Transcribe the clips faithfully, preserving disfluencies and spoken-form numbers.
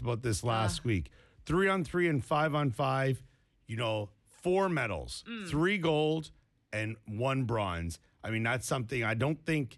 about this last uh. week. Three on three and five on five, you know, four medals, mm. three gold and one bronze. I mean, that's something I don't think,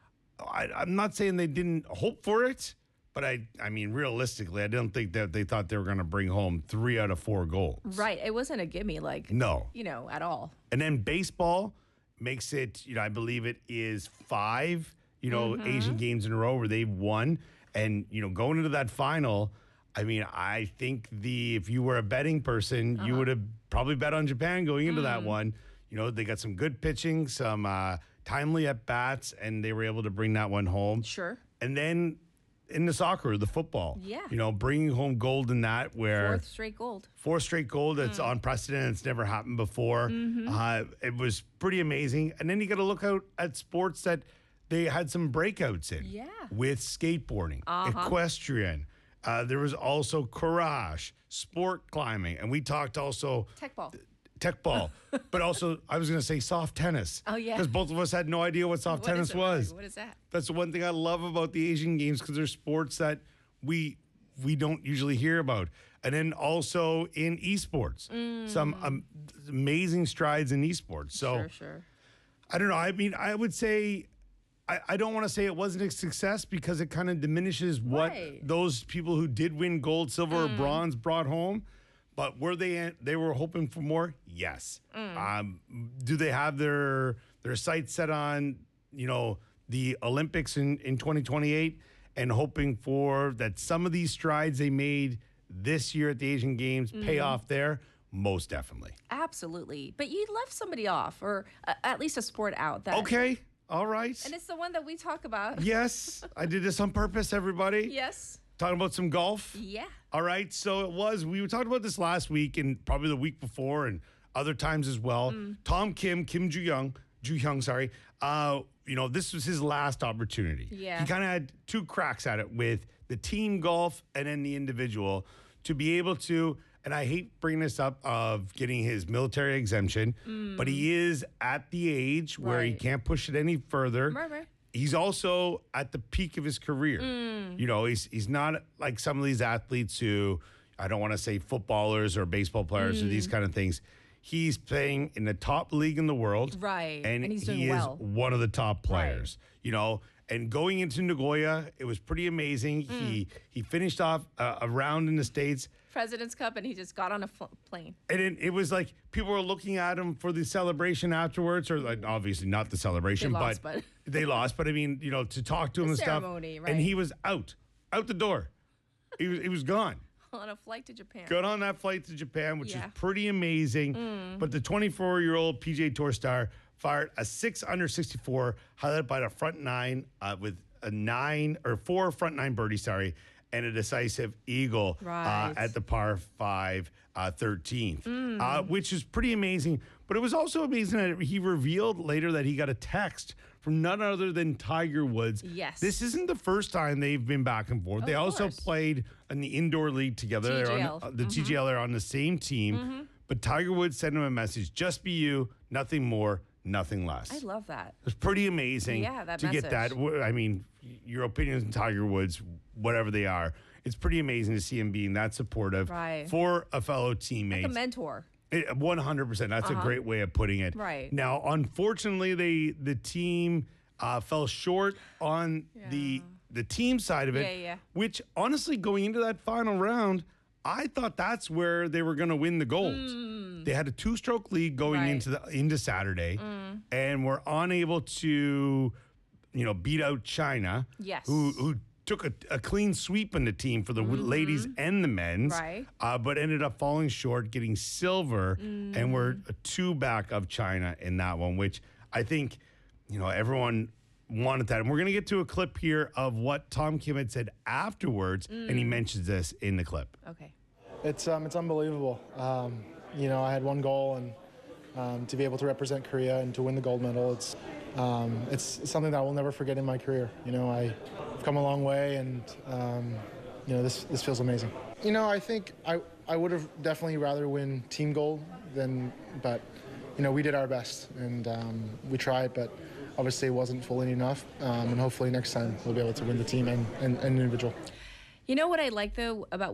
I, I'm not saying they didn't hope for it, but I I mean, realistically, I don't think that they thought they were going to bring home three out of four golds. Right. It wasn't a gimme, like, no, you know, at all. And then baseball makes it, you know, I believe it is five, you know, mm-hmm. Asian games in a row where they've won. And, you know, going into that final, I mean, I think the if you were a betting person, uh-huh. you would have probably bet on Japan going into mm. that one. You know, they got some good pitching, some uh, timely at bats, and they were able to bring that one home. Sure. And then in the soccer, the football, yeah, you know, bringing home gold in that, where fourth straight gold, fourth straight gold. That's mm. unprecedented. It's never happened before. Mm-hmm. Uh, it was pretty amazing. And then you got to look out at sports that they had some breakouts in. Yeah, with skateboarding, uh-huh. equestrian. Uh, there was also Courage, sport climbing, and we talked also tech ball. Tech ball, but also I was going to say soft tennis. Oh yeah, because both of us had no idea what soft what tennis was. What is that? That's the one thing I love about the Asian Games, because they're sports that we we don't usually hear about. And then also in esports, mm. some um, amazing strides in esports. So sure, sure. I don't know. I mean, I would say. I, I don't want to say it wasn't a success, because it kind of diminishes what right. those people who did win gold, silver, mm. or bronze brought home. But were they they were hoping for more? Yes. Mm. Um, do they have their their sights set on, you know, the Olympics in, in twenty twenty-eight and hoping for that some of these strides they made this year at the Asian Games mm. pay off there? Most definitely. Absolutely. But you left somebody off, or uh, at least a sport out. That okay. All right. And it's the one that we talk about. Yes. I did this on purpose, everybody. Yes. Talking about some golf. Yeah. All right. So it was, we were talking about this last week and probably the week before and other times as well. Mm. Tom Kim, Kim Joo-young, Joo-young, sorry. Uh, you know, this was his last opportunity. Yeah. He kind of had two cracks at it with the team golf and then the individual to be able to, and I hate bringing this up of getting his military exemption, mm. but he is at the age where right. he can't push it any further. Right, right. He's also at the peak of his career. Mm. You know, he's he's not like some of these athletes who, I don't want to say footballers or baseball players mm. or these kind of things. He's playing in the top league in the world. Right. And, and he's doing he well. is one of the top players. Right. You know, and going into Nagoya, it was pretty amazing. Mm. He he finished off uh, a round in the States. President's Cup, and he just got on a fl- plane. And it, it was like people were looking at him for the celebration afterwards, or like obviously not the celebration, they lost, but, but they lost. But I mean, you know, to talk to him the and stuff, ceremony, right. and he was out, out the door. he was he was gone. On a flight to Japan. Got on that flight to Japan, which yeah. is pretty amazing. Mm. But the twenty-four-year-old P G A Tour star fired a six under sixty-four, highlighted by the front nine uh, with a nine or four front nine birdies, sorry, and a decisive eagle right. uh, at the par five uh, thirteenth, mm. uh, which is pretty amazing. But it was also amazing that he revealed later that he got a text from none other than Tiger Woods. Yes. This isn't the first time they've been back and forth. Of they also course. played in the indoor league together. T G L. They're on the, uh, the mm-hmm. T G L are on the same team. Mm-hmm. But Tiger Woods sent him a message, just be you, nothing more, nothing less. I love that. It's pretty amazing yeah, that to message. get that. I mean, your opinions on Tiger Woods, whatever they are, it's pretty amazing to see him being that supportive right. for a fellow teammate. Like a mentor. It, one hundred percent. That's uh-huh. a great way of putting it. Right. Now, unfortunately, they the team uh, fell short on yeah. the the team side of it, yeah, yeah. which honestly, going into that final round, I thought that's where they were going to win the gold. Mm. They had a two-stroke lead going right. into the into Saturday, mm. and were unable to, you know, beat out China, yes. who who took a, a clean sweep in the team for the mm-hmm. ladies and the men's, right. uh, but ended up falling short, getting silver, mm. and were two back of China in that one, which I think, you know, everyone wanted that. And we're going to get to a clip here of what Tom Kim had said afterwards, mm. and he mentions this in the clip. Okay. It's um, it's unbelievable. Um, you know, I had one goal, and um, to be able to represent Korea and to win the gold medal, it's um, it's something that I will never forget in my career. You know, I've come a long way, and um, you know, this this feels amazing. You know, I think I I would have definitely rather win team gold than, but you know, we did our best, and um, we tried, but obviously it wasn't fully enough, um, and hopefully next time we'll be able to win the team and, and, and individual. You know what I like, though, about